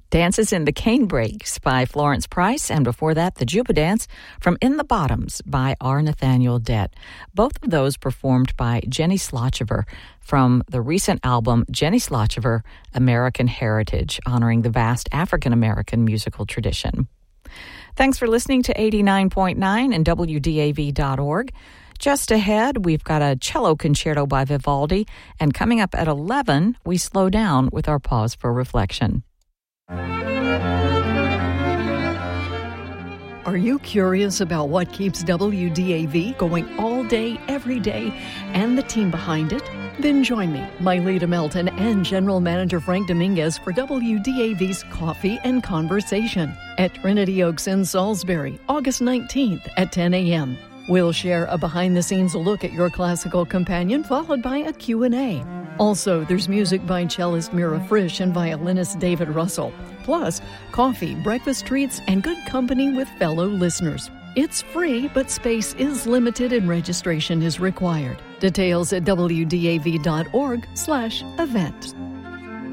Dances in the Cane Breaks by Florence Price, and before that, the Juba Dance from In the Bottoms by R. Nathaniel Dett. Both of those performed by Jenny Slochever from the recent album Jenny Slochever, American Heritage, honoring the vast African-American musical tradition. Thanks for listening to 89.9 and WDAV.org. Just ahead, we've got a cello concerto by Vivaldi, and coming up at 11, we slow down with our pause for reflection. Are you curious about what keeps WDAV going all day, every day, and the team behind it? Then join me, Myleta Melton, and General Manager Frank Dominguez for WDAV's Coffee and Conversation at Trinity Oaks in Salisbury, August 19th at 10 a.m. We'll share a behind-the-scenes look at your classical companion, followed by a Q&A. Also, there's music by cellist Mira Frisch and violinist David Russell. Plus, coffee, breakfast treats, and good company with fellow listeners. It's free, but space is limited and registration is required. Details at wdav.org/event.